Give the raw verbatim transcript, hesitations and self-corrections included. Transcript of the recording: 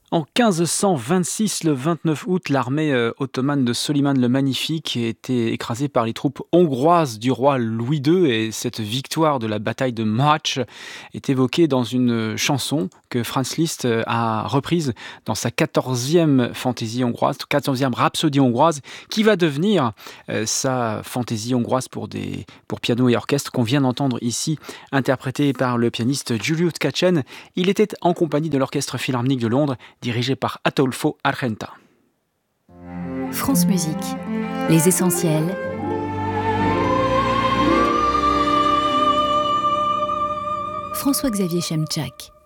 En quinze cent vingt-six, le vingt-neuf août, l'armée euh, ottomane de Soliman le Magnifique a été écrasée par les troupes hongroises du roi Louis deux, et cette victoire de la bataille de Mohacs est évoquée dans une chanson que Franz Liszt euh, a reprise dans sa quatorzième fantaisie hongroise, quatorzième rhapsodie hongroise, qui va devenir euh, sa fantaisie hongroise pour, des, pour piano et orchestre qu'on vient d'entendre ici, interprétée par le pianiste Giulio Tkachén. Il était en compagnie de l'Orchestre Philharmonique de Londres, dirigé par Ataulfo Argenta. France Musique, les essentiels. François-Xavier Chemczak.